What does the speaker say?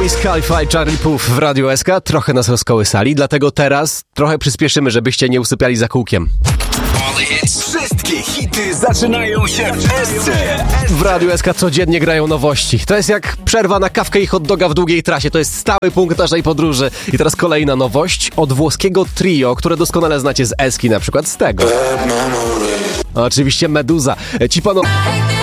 Wiz Khalifa i Charlie Puth w Radiu SK. Trochę nas rozkołysali, dlatego teraz trochę przyspieszymy, żebyście nie usypiali za kółkiem. Wszystkie hity zaczynają się w SC. W Radiu SK codziennie grają nowości. To jest jak przerwa na kawkę i hot doga w długiej trasie. To jest stały punkt naszej podróży. I teraz kolejna nowość od włoskiego trio, które doskonale znacie z Eski, na przykład z tego. Oczywiście Meduza. Ci panowie